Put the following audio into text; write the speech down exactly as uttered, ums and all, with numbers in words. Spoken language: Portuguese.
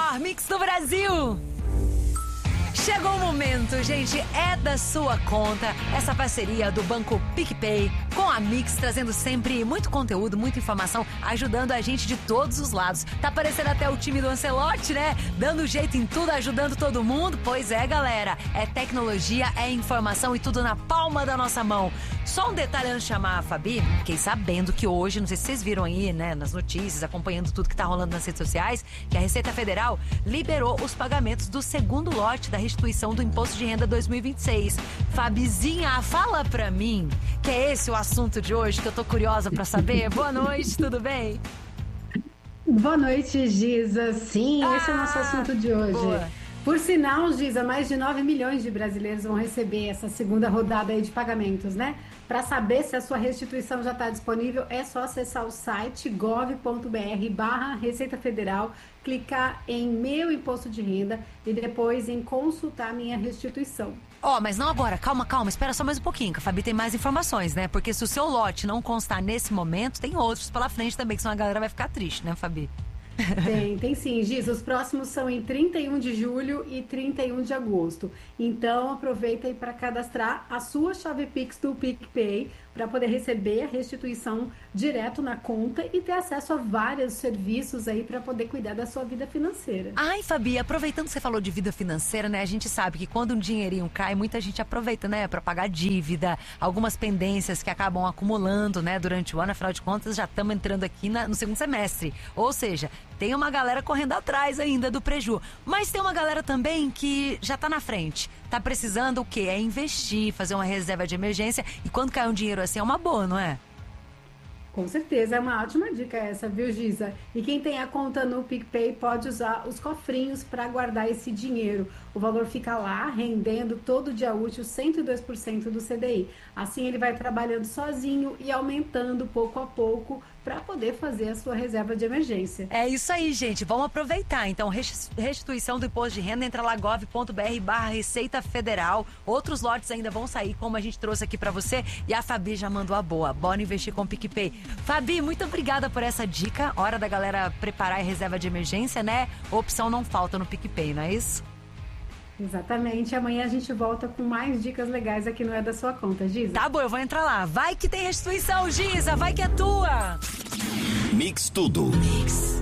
melhor mix do Brasil. Chegou o momento, gente, é da sua conta essa parceria do Banco PicPay com a Mix, trazendo sempre muito conteúdo, muita informação, ajudando a gente de todos os lados. Tá aparecendo até o time do Ancelotti, né? Dando jeito em tudo, ajudando todo mundo. Pois é, galera, é tecnologia, é informação e tudo na palma da nossa mão. Só um detalhe antes de chamar a Fabi, fiquei sabendo que hoje, não sei se vocês viram aí, né, nas notícias, acompanhando tudo que tá rolando nas redes sociais, que a Receita Federal liberou os pagamentos do segundo lote da restituição do Imposto de Renda dois mil e vinte e seis. Fabizinha, fala pra mim, que é esse o assunto de hoje, que eu tô curiosa pra saber. Boa noite, tudo bem? Boa noite, Giza. Sim, ah, esse é o nosso assunto de hoje. Boa. Por sinal, Giza, mais de nove milhões de brasileiros vão receber essa segunda rodada aí de pagamentos, né? Para saber se a sua restituição já está disponível, é só acessar o site gov ponto br barra Receita Federal, clicar em Meu Imposto de Renda e depois em Consultar Minha Restituição. Ó, oh, mas não agora, calma, calma, espera só mais um pouquinho, que a Fabi tem mais informações, né? Porque se o seu lote não constar nesse momento, tem outros pela frente também, que senão a galera vai ficar triste, né, Fabi? Tem, tem sim, Giz. Os próximos são em trinta e um de julho e trinta e um de agosto. Então, aproveita aí para cadastrar a sua chave Pix do PicPay para poder receber a restituição direto na conta e ter acesso a vários serviços aí para poder cuidar da sua vida financeira. Ai, Fabi, aproveitando que você falou de vida financeira, né? A gente sabe que quando um dinheirinho cai, muita gente aproveita, né? Para pagar dívida, algumas pendências que acabam acumulando, né? Durante o ano, afinal de contas, já estamos entrando aqui na, no segundo semestre. Ou seja, tem uma galera correndo atrás ainda do preju. Mas tem uma galera também que já tá na frente. Tá precisando o quê? É investir, fazer uma reserva de emergência. E quando cai um dinheiro assim é uma boa, não é? Com certeza, é uma ótima dica essa, viu, Giza? E quem tem a conta no PicPay pode usar os cofrinhos para guardar esse dinheiro. O valor fica lá, rendendo todo dia útil cento e dois por cento do C D I. Assim ele vai trabalhando sozinho e aumentando pouco a pouco para poder fazer a sua reserva de emergência. É isso aí, gente. Vamos aproveitar. Então, restituição do imposto de renda, entra lá gov ponto br barra Receita Federal. Outros lotes ainda vão sair, como a gente trouxe aqui para você. E a Fabi já mandou a boa. Bora investir com o PicPay. Fabi, muito obrigada por essa dica. Hora da galera preparar a reserva de emergência, né? Opção não falta no PicPay, não é isso? Exatamente. Amanhã a gente volta com mais dicas legais aqui no É da Sua Conta, Giza. Tá bom, eu vou entrar lá. Vai que tem restituição, Giza. Vai que é tua. Mix tudo. Mix.